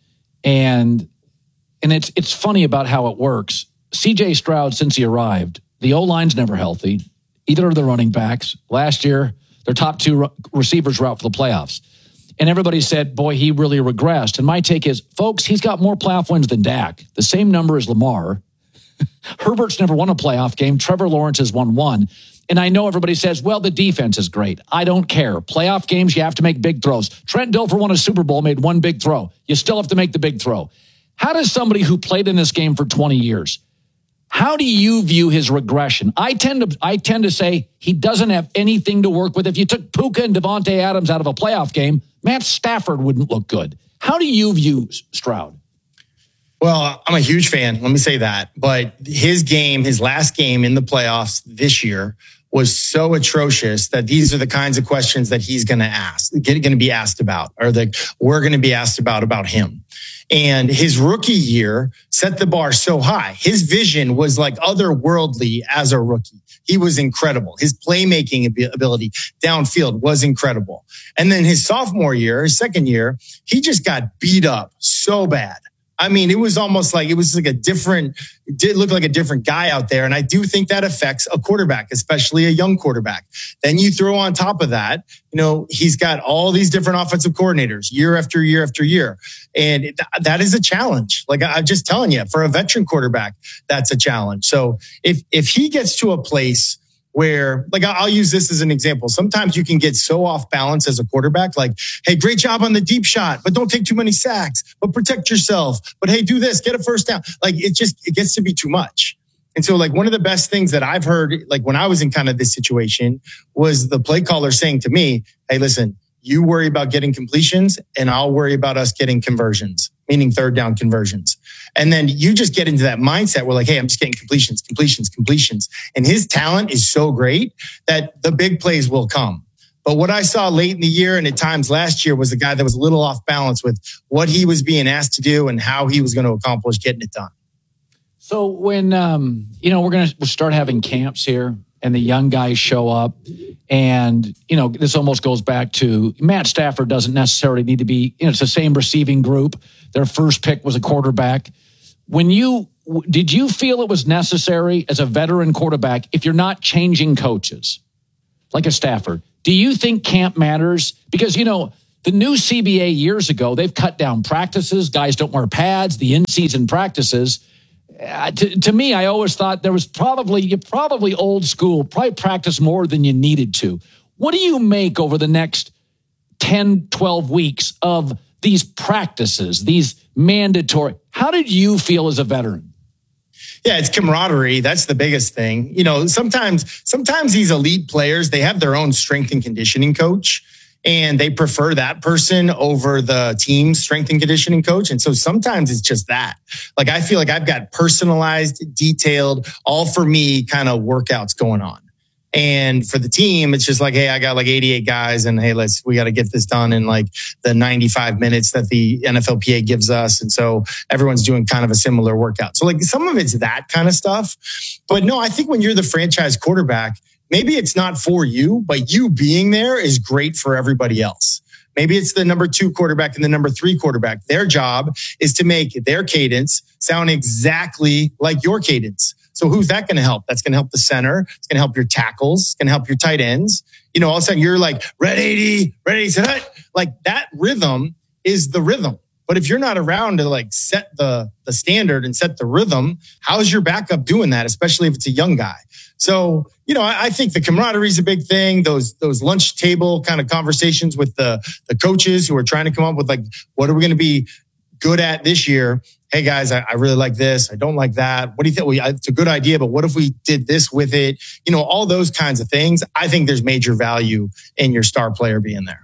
S4: and and it's it's funny about how it works. C J Stroud, since he arrived, the O-line's never healthy. Either of the running backs. Last year, their top two re- receivers were out for the playoffs. And everybody said, boy, he really regressed. And my take is, folks, he's got more playoff wins than Dak. The same number as Lamar. Herbert's never won a playoff game. Trevor Lawrence has won one. And I know everybody says, well, the defense is great. I don't care. Playoff games, you have to make big throws. Trent Dilfer won a Super Bowl, made one big throw. You still have to make the big throw. How does somebody who played in this game for twenty years, how do you view his regression? I tend to I tend to say he doesn't have anything to work with. If you took Puka and Devontae Adams out of a playoff game, Matt Stafford wouldn't look good. How do you view Stroud?
S5: Well, I'm a huge fan. Let me say that. But his game, his last game in the playoffs this year was so atrocious that these are the kinds of questions that he's going to ask, going to be asked about, or that we're going to be asked about about him. And his rookie year set the bar so high. His vision was like otherworldly as a rookie. He was incredible. His playmaking ability downfield was incredible. And then his sophomore year, his second year, he just got beat up so bad. I mean, it was almost like it was like a different, it did look like a different guy out there. And I do think that affects a quarterback, especially a young quarterback. Then you throw on top of that, you know, he's got all these different offensive coordinators year after year after year. And it, that is a challenge. Like I'm just telling you, for a veteran quarterback, that's a challenge. So if, if he gets to a place where, like, I'll use this as an example. Sometimes you can get so off balance as a quarterback, like, hey, great job on the deep shot, but don't take too many sacks, but protect yourself. But hey, do this, get a first down. Like, it just, it gets to be too much. And so, like, one of the best things that I've heard, like, when I was in kind of this situation was the play caller saying to me, hey, listen, you worry about getting completions and I'll worry about us getting conversions, meaning third down conversions. And then you just get into that mindset where like, hey, I'm just getting completions, completions, completions. And his talent is so great that the big plays will come. But what I saw late in the year and at times last year was a guy that was a little off balance with what he was being asked to do and how he was going to accomplish getting it done.
S4: So when, um, you know, we're going to start having camps here and the young guys show up and, you know, this almost goes back to Matt Stafford doesn't necessarily need to be, you know, it's the same receiving group. Their first pick was a quarterback. When you w- did you feel it was necessary as a veteran quarterback, if you're not changing coaches, like a Stafford, do you think camp matters? Because, you know, the new C B A years ago, they've cut down practices. Guys don't wear pads, the in-season practices. Uh, to, to me, I always thought there was probably, you probably old school, probably practice more than you needed to. What do you make over the next ten, twelve weeks of these practices, these mandatory? How did you feel as a veteran?
S5: Yeah, it's camaraderie. That's the biggest thing. You know, sometimes, sometimes these elite players, they have their own strength and conditioning coach, and they prefer that person over the team's strength and conditioning coach. And so sometimes it's just that. Like, I feel like I've got personalized, detailed, all for me kind of workouts going on. And for the team, it's just like, hey, I got like eighty-eight guys, and hey, let's, we got to get this done in like the ninety-five minutes that the N F L P A gives us. And so everyone's doing kind of a similar workout. So like some of it's that kind of stuff. But no, I think when you're the franchise quarterback, maybe it's not for you, but you being there is great for everybody else. Maybe it's the number two quarterback and the number three quarterback. Their job is to make their cadence sound exactly like your cadence. So who's that going to help? That's going to help the center. It's going to help your tackles. It's going to help your tight ends. You know, all of a sudden you're like, red eighty, ready, set. Like that rhythm is the rhythm. But if you're not around to like set the, the standard and set the rhythm, how's your backup doing that? Especially if it's a young guy. So, you know, I, I think the camaraderie is a big thing. Those, those lunch table kind of conversations with the, the coaches who are trying to come up with like, what are we going to be good at this year? Hey guys, I, I really like this. I don't like that. What do you think? Well, it's a good idea, but what if we did this with it? You know, all those kinds of things. I think there's major value in your star player being there.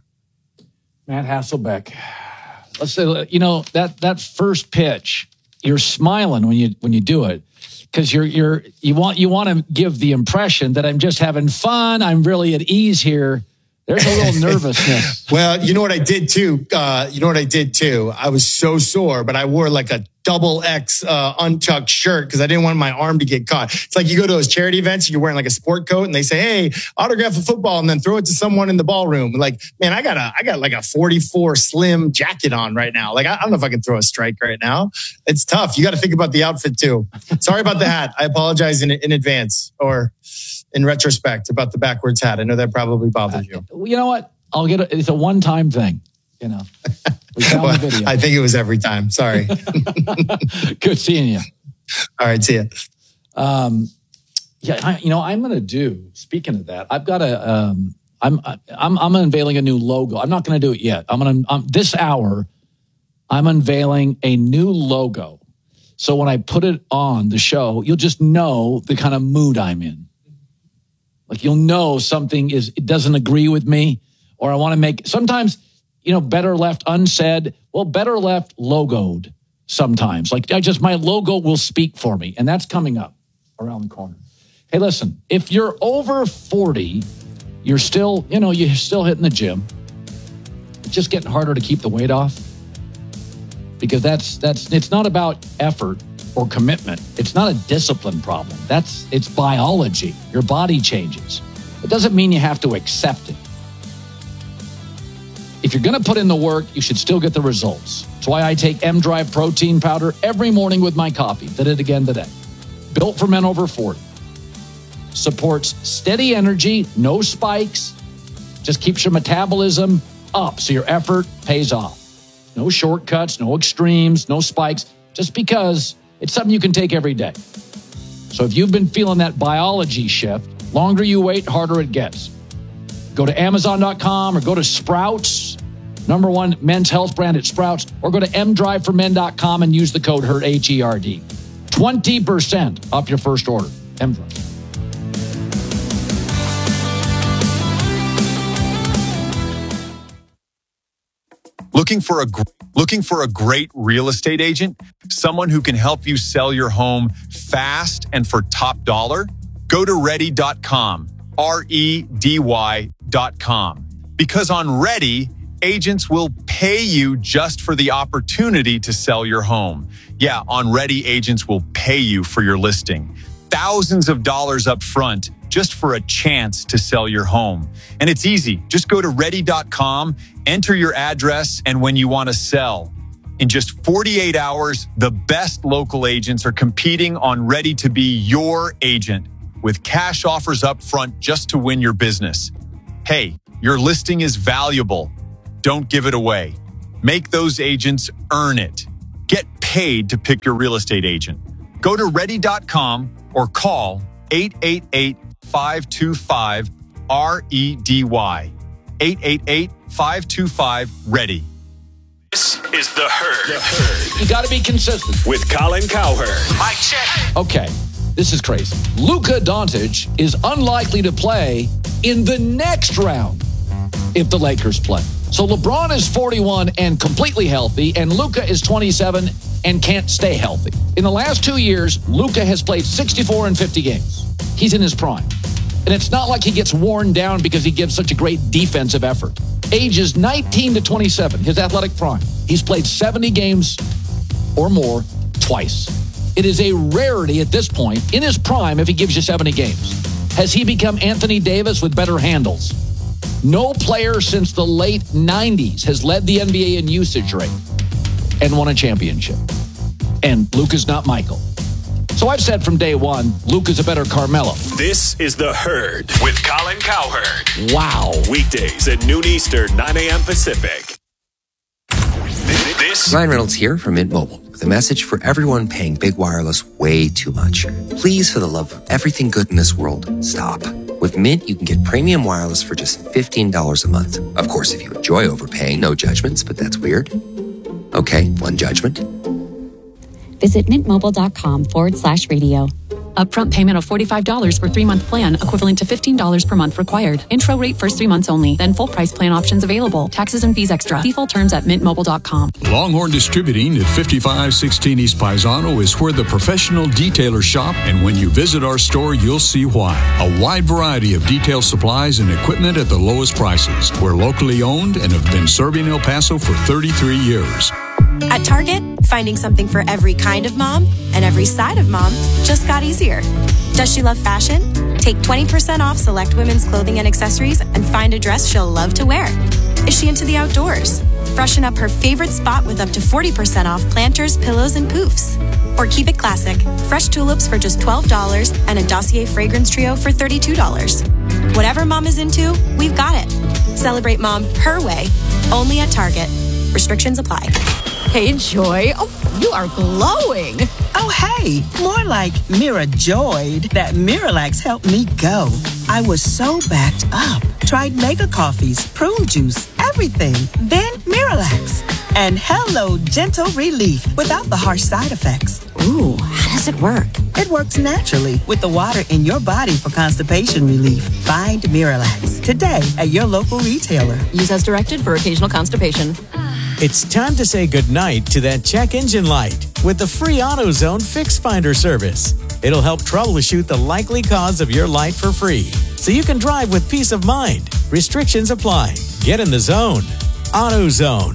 S4: Matt Hasselbeck. Let's say, you know, that, that first pitch, you're smiling when you, when you do it. Cause you're, you're, you want, you want to give the impression that I'm just having fun. I'm really at ease here. There's a little nervousness.
S5: Well, you know what I did too? Uh, you know what I did too? I was so sore, but I wore like a double X uh, untucked shirt because I didn't want my arm to get caught. It's like you go to those charity events, you're wearing like a sport coat, and they say, "Hey, autograph a football," and then throw it to someone in the ballroom. Like, man, I got a, I got like a forty-four slim jacket on right now. Like, I, I don't know if I can throw a strike right now. It's tough. You got to think about the outfit too. Sorry about the hat. I apologize in in advance or in retrospect about the backwards hat. I know that probably bothers you.
S4: Uh, you know what? I'll get it. It's a one-time thing. You know, we found
S5: well,
S4: the video.
S5: I think it was every time. Sorry.
S4: Good seeing you.
S5: All right, see you.
S4: Um, yeah, I, you know, I'm going to do. Speaking of that, I've got a. Um, I'm I'm I'm unveiling a new logo. I'm not going to do it yet. I'm going to um, this hour. I'm unveiling a new logo. So when I put it on the show, you'll just know the kind of mood I'm in. Like you'll know something is it doesn't agree with me, or I want to make sometimes. You know, better left unsaid. Well, better left logoed sometimes. Like I just, my logo will speak for me. And that's coming up around the corner. Hey, listen, if you're over forty, you're still, you know, you're still hitting the gym. It's just getting harder to keep the weight off. Because that's, that's, it's not about effort or commitment. It's not a discipline problem. That's, it's biology. Your body changes. It doesn't mean you have to accept it. If you're going to put in the work, you should still get the results. That's why I take M-Drive protein powder every morning with my coffee. Did it again today. Built for men over forty. Supports steady energy, no spikes. Just keeps your metabolism up so your effort pays off. No shortcuts, no extremes, no spikes. Just because it's something you can take every day. So if you've been feeling that biology shift, longer you wait, harder it gets. Go to Amazon dot com or go to Sprouts, number one men's health brand at Sprouts, or go to M drive for men dot com and use the code HERD, H E R D. twenty percent off your first order. M-Drive.
S6: Looking for a looking for a great real estate agent? Someone who can help you sell your home fast and for top dollar? Go to ready dot com. R E D Y dot com. Because on Ready, agents will pay you just for the opportunity to sell your home. Yeah, on Ready, agents will pay you for your listing. Thousands of dollars up front just for a chance to sell your home. And it's easy. Just go to ready dot com, enter your address, and when you want to sell, In just forty-eight hours, the best local agents are competing on Ready to be your agent with cash offers up front just to win your business. Hey, your listing is valuable. Don't give it away. Make those agents earn it. Get paid to pick your real estate agent. Go to ready dot com or call eight eight eight, five two five, R E D Y. eight eight eight, five two five, READY.
S3: This is The Herd. The Herd.
S4: You got to be consistent.
S3: With Colin Cowherd. Mic check.
S4: Okay, this is crazy. Luka Doncic is unlikely to play in the next round if the Lakers play. So LeBron is forty-one and completely healthy, and Luka is twenty-seven and can't stay healthy. In the last two years, Luka has played sixty-four and fifty games. He's in his prime. And it's not like he gets worn down because he gives such a great defensive effort. Ages nineteen to twenty-seven, his athletic prime. He's played seventy games or more twice. It is a rarity at this point in his prime if he gives you seventy games. Has he become Anthony Davis with better handles? No player since the late nineties has led the N B A in usage rate and won a championship. And Luka's not Michael. So I've said from day one, Luka's a better Carmelo.
S3: This is The Herd with Colin Cowherd.
S4: Wow.
S3: Weekdays at noon Eastern, nine a.m. Pacific. This
S7: Ryan Reynolds here from Mint Mobile with a message for everyone paying big wireless way too much. Please, for the love of everything good in this world, stop. With Mint, you can get premium wireless for just fifteen dollars a month. Of course, if you enjoy overpaying, no judgments, but that's weird. Okay, one judgment.
S8: Visit mintmobile.com forward slash radio.
S10: Upfront payment of forty-five dollars for three-month plan, equivalent to fifteen dollars per month required. Intro rate first three months only, then full price plan options available. Taxes and fees extra. See full terms at mint mobile dot com.
S11: Longhorn Distributing at fifty-five sixteen East Paisano is where the professional detailers shop, and when you visit our store, you'll see why. A wide variety of detail supplies and equipment at the lowest prices. We're locally owned and have been serving El Paso for thirty-three years.
S13: At Target, finding something for every kind of mom and every side of mom just got easier. Does she love fashion? Take twenty percent off select women's clothing and accessories and find a dress she'll love to wear. Is she into the outdoors? Freshen up her favorite spot with up to forty percent off planters, pillows, and poofs. Or keep it classic. Fresh tulips for just twelve dollars and a Dossier fragrance trio for thirty-two dollars. Whatever mom is into, we've got it. Celebrate mom her way, only at Target. Restrictions apply.
S14: Hey, Joy. Oh, you are glowing.
S15: Oh, hey. More like Mira joyed that Miralax helped me go. I was so backed up. Tried mega coffees, prune juice, everything. Then Miralax. And hello, gentle relief without the harsh side effects.
S14: Ooh, how does it work?
S15: It works naturally with the water in your body for constipation relief. Find Miralax today at your local retailer.
S14: Use as directed for occasional constipation.
S16: It's time to say goodnight to that check engine light with the free AutoZone Fix Finder service. It'll help troubleshoot the likely cause of your light for free, so you can drive with peace of mind. Restrictions apply. Get in the zone. AutoZone.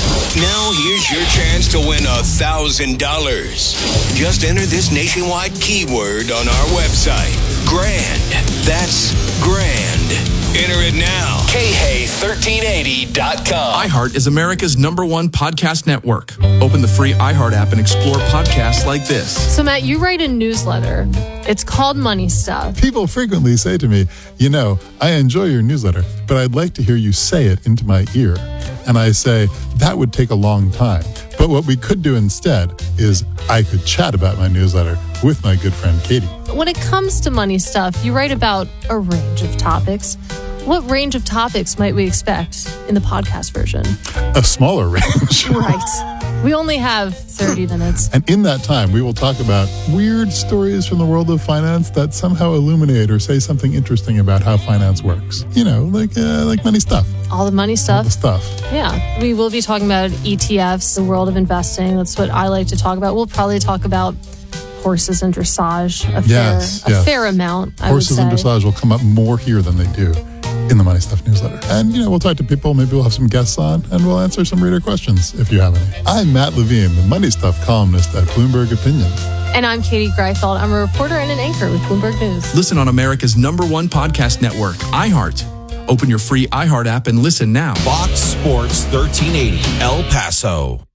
S18: Now here's your chance to win a thousand dollars. Just enter this nationwide keyword on our website. Grand. That's grand. Enter it now.
S3: K H A thirteen eighty dot com.
S24: iHeart is America's number one podcast network. Open the free iHeart app and explore podcasts like this.
S31: So, Matt, you write a newsletter. It's called Money Stuff.
S32: People frequently say to me, you know, I enjoy your newsletter, but I'd like to hear you say it into my ear. And I say, that would take a long time. But what we could do instead is I could chat about my newsletter with my good friend Katie.
S31: When it comes to money stuff, you write about a range of topics. What range of topics might we expect in the podcast version?
S32: A smaller range.
S31: Right. We only have thirty minutes.
S32: And in that time, we will talk about weird stories from the world of finance that somehow illuminate or say something interesting about how finance works. You know, like uh, like money stuff.
S31: All the money stuff.
S32: All the stuff.
S31: Yeah. We will be talking about E T Fs, the world of investing. That's what I like to talk about. We'll probably talk about horses and dressage a
S32: yes,
S31: fair,
S32: yes.
S31: a fair amount, I
S32: Horses
S31: would
S32: and
S31: say.
S32: dressage will come up more here than they do in the Money Stuff newsletter. And, you know, we'll talk to people. Maybe we'll have some guests on, and we'll answer some reader questions if you have any. I'm Matt Levine, the Money Stuff columnist at Bloomberg Opinion.
S31: And I'm Katie Greifeld. I'm a reporter and an anchor with Bloomberg News.
S24: Listen on America's number one podcast network, iHeart. Open your free iHeart app and listen now.
S33: Fox Sports thirteen eighty, El Paso.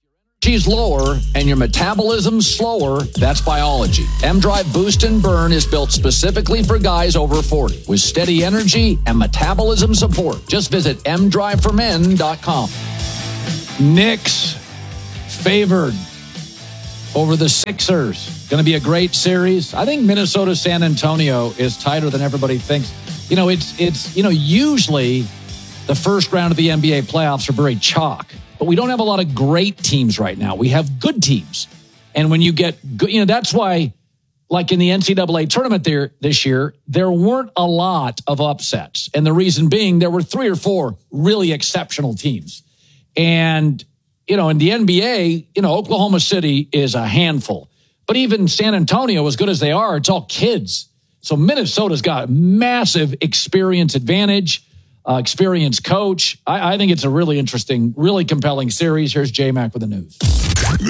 S4: energy's lower and your metabolism's slower, that's biology. M-Drive Boost and Burn is built specifically for guys over forty with steady energy and metabolism support. Just visit m drive for men dot com. Knicks favored over the Sixers. Going to be a great series. I think Minnesota San Antonio is tighter than everybody thinks. You know, it's it's you know, usually the first round of the N B A playoffs are very chalk, but we don't have a lot of great teams right now. We have good teams. And when you get good, you know, that's why, like in the N C double A tournament there this year, there weren't a lot of upsets. And the reason being, there were three or four really exceptional teams. And, you know, in the N B A, you know, Oklahoma City is a handful. But even San Antonio, as good as they are, it's all kids. So Minnesota's got a massive experience advantage, uh, experienced coach. I, I think it's a really interesting, really compelling series. Here's J-Mac with the news.